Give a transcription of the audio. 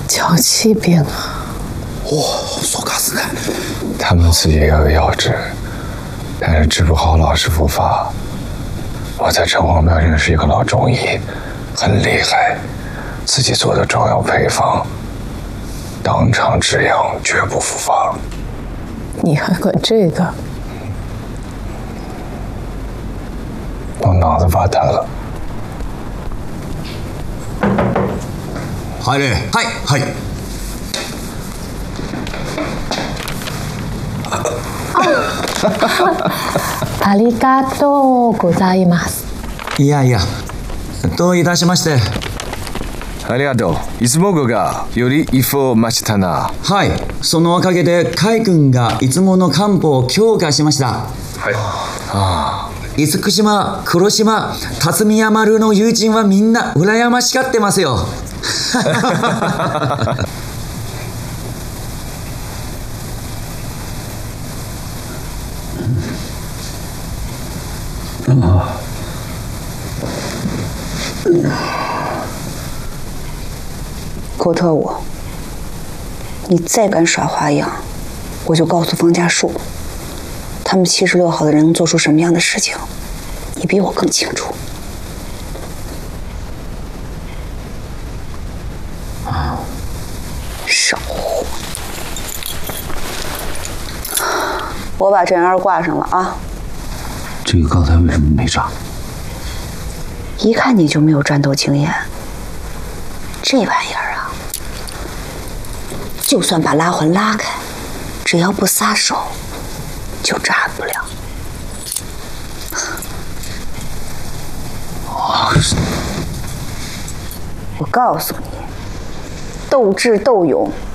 脚气病啊！ 说嘎斯呢？ 他们自己也有药治，但是治不好老是复发。我在城隍庙认识一个老中医，很厉害，自己做的中药配方，当场止痒，绝不复发。 你还管这个？ 我脑子发瘫了。 入れ。はい。 ありがとうございます。 いや、どういたしまして。 ありがとう。いつもがより一歩増したな。 はい。そのおかげで海軍がいつもの漢方を強化しました。 はい。 厳島、黒島、辰巳山流の友人はみんな羨ましがってますよ。 郭特务，你再敢耍花样，我就告诉方家树，他们76号的人能做出什么样的事情，你比我更清楚。少混！我把镇员挂上了啊。 这个刚才为什么没炸？ 一看你就没有战斗经验。这玩意儿啊，就算把拉环拉开，只要不撒手，就炸不了。我告诉你，斗智斗勇